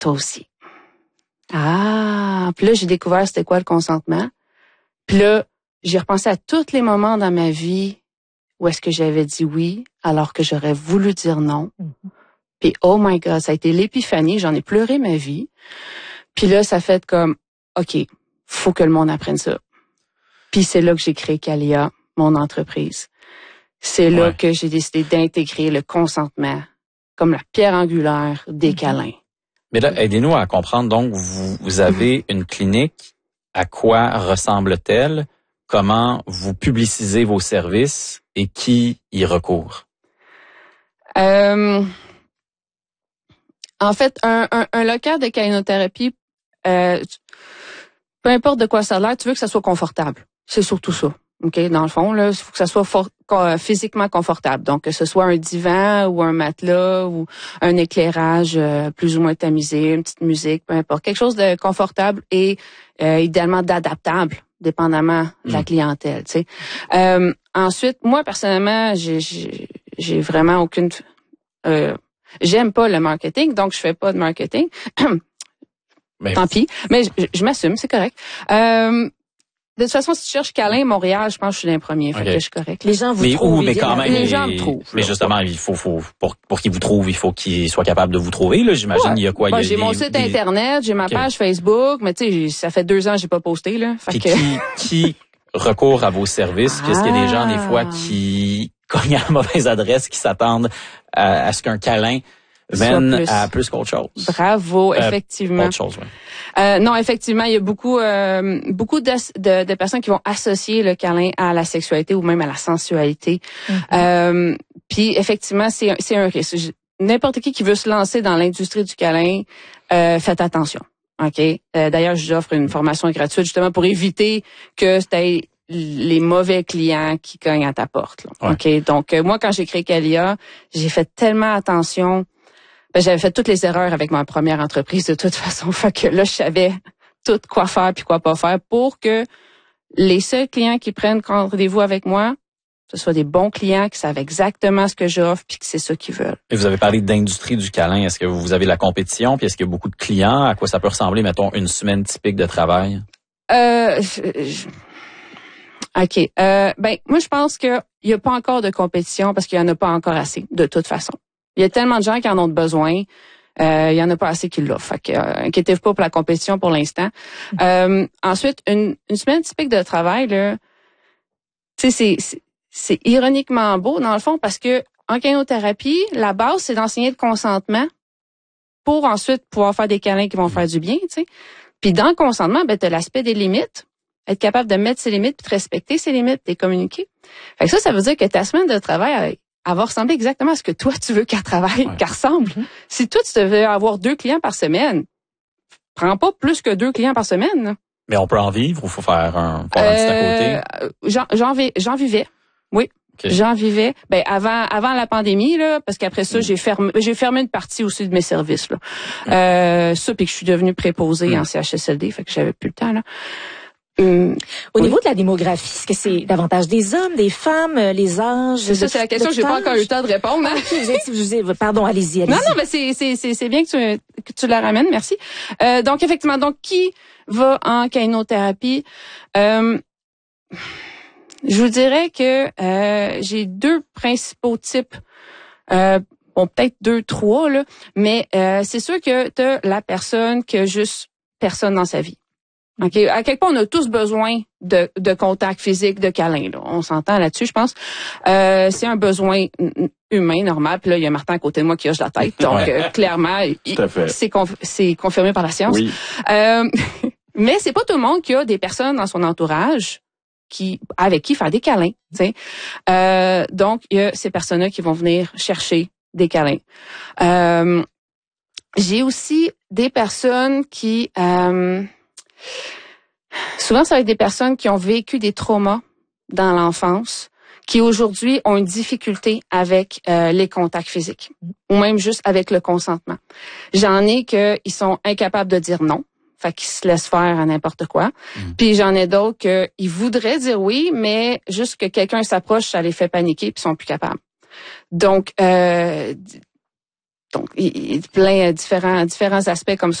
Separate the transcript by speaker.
Speaker 1: toi aussi. Ah, puis là, j'ai découvert c'était quoi le consentement. Puis là, j'ai repensé à tous les moments dans ma vie où est-ce que j'avais dit oui alors que j'aurais voulu dire non. Puis oh my God, ça a été l'épiphanie, j'en ai pleuré ma vie. Puis là, ça fait comme, OK, faut que le monde apprenne ça. Puis c'est là que j'ai créé Calia, mon entreprise. C'est là que j'ai décidé d'intégrer le consentement comme la pierre angulaire des câlins.
Speaker 2: Mais là, aidez-nous à comprendre. Donc, vous avez une clinique. À quoi ressemble-t-elle? Comment vous publicisez vos services et qui y recourt?
Speaker 1: En fait, un local de câlinothérapie, peu importe de quoi ça a l'air, tu veux que ça soit confortable. C'est surtout ça. OK, dans le fond, là, il faut que ça soit physiquement confortable. Donc, que ce soit un divan ou un matelas ou un éclairage plus ou moins tamisé, une petite musique, peu importe. Quelque chose de confortable et idéalement d'adaptable, dépendamment de la clientèle, tu sais. Ensuite, moi, personnellement, j'ai vraiment aucune... j'aime pas le marketing, donc je fais pas de marketing. Tant pis. Mais je m'assume, c'est correct. De toute façon, si tu cherches câlin Montréal, je pense que je suis l'un premier. Fait que je suis correct.
Speaker 3: Les gens vous trouvent.
Speaker 2: Mais quand même,
Speaker 1: les gens me trouvent.
Speaker 2: Mais justement, il faut pour qu'ils vous trouvent, il faut qu'ils soient capables de vous trouver. Là, j'imagine, il y a quoi?
Speaker 1: J'ai mon site internet, j'ai ma page Facebook, mais tu sais, ça fait 2 ans que j'ai pas posté là. Fait que...
Speaker 2: qui recourt à vos services? Qu'est-ce qu'il y a des gens des fois qui cognent à la mauvaise adresse, qui s'attendent à ce qu'un câlin mène à plus qu'autre chose.
Speaker 1: Bravo, effectivement.
Speaker 2: Autre chose, oui.
Speaker 1: Non, effectivement, il y a beaucoup de personnes qui vont associer le câlin à la sexualité ou même à la sensualité. Puis effectivement, c'est un risque. N'importe qui veut se lancer dans l'industrie du câlin, faites attention. OK? D'ailleurs, j'offre une formation gratuite justement pour éviter que t'aies les mauvais clients qui cognent à ta porte. Là. OK? Donc, moi, quand j'ai créé Calia, j'ai fait tellement attention. J'avais fait toutes les erreurs avec ma première entreprise de toute façon. Fait que là, je savais tout quoi faire puis quoi pas faire pour que les seuls clients qui prennent rendez-vous avec moi, ce soit des bons clients qui savent exactement ce que j'offre puis que c'est ça qu'ils veulent.
Speaker 2: Et vous avez parlé d'industrie du câlin. Est-ce que vous avez la compétition puis est-ce qu'il y a beaucoup de clients? À quoi ça peut ressembler, mettons, une semaine typique de travail?
Speaker 1: OK. Moi, je pense qu'il y a pas encore de compétition parce qu'il y en a pas encore assez, de toute façon. Il y a tellement de gens qui en ont besoin. Il y en a pas assez qui l'offrent. Fait que, inquiétez-vous pas pour la compétition pour l'instant. Ensuite, une semaine typique de travail, là, tu sais, c'est ironiquement beau, dans le fond, parce que en câlinothérapie, la base, c'est d'enseigner le consentement pour ensuite pouvoir faire des câlins qui vont faire du bien, tu sais. Puis dans le consentement, t'as l'aspect des limites. Être capable de mettre ses limites, puis de respecter ses limites, et communiquer. Fait que ça veut dire que ta semaine de travail, elle va ressembler exactement à ce que toi, tu veux qu'elle travaille, qu'elle ressemble. Si toi, tu devais avoir 2 clients par semaine, prends pas plus que 2 clients par semaine. Là.
Speaker 2: Mais on peut en vivre ou faut faire un petit à côté?
Speaker 1: J'en vivais, oui. Okay. J'en vivais. Avant la pandémie, là, parce qu'après ça, j'ai fermé une partie aussi de mes services. Là. Ça, puis que je suis devenue préposée en CHSLD, fait que j'avais plus le temps, là.
Speaker 3: Au niveau de la démographie, est-ce que c'est davantage des hommes, des femmes, les âges?
Speaker 1: C'est la question que j'ai pas encore eu le temps de répondre. Hein?
Speaker 3: Pardon, allez-y.
Speaker 1: Non, mais c'est bien que tu la ramènes, merci. Donc effectivement, qui va en câlinothérapie? Je vous dirais que j'ai 2 principaux types. Peut-être 2, 3 là, mais c'est sûr que t'as la personne qui a juste personne dans sa vie. Okay. À quelque part, on a tous besoin de contact physique, de câlin. Là. On s'entend là-dessus, je pense. C'est un besoin humain, normal. Puis là, il y a Martin à côté de moi qui hoche la tête. Donc, clairement, c'est confirmé par la science.
Speaker 4: Oui.
Speaker 1: Mais c'est pas tout le monde qui a des personnes dans son entourage avec qui faire des câlins. Donc, il y a ces personnes-là qui vont venir chercher des câlins. J'ai aussi des personnes qui... souvent, ça va être des personnes qui ont vécu des traumas dans l'enfance, qui aujourd'hui ont une difficulté avec les contacts physiques, ou même juste avec le consentement. J'en ai qu'ils sont incapables de dire non, fait qu'ils se laissent faire à n'importe quoi. Puis j'en ai d'autres qu'ils voudraient dire oui, mais juste que quelqu'un s'approche, ça les fait paniquer, puis ils sont plus capables. Donc, Donc, il y a plein différents aspects comme ça.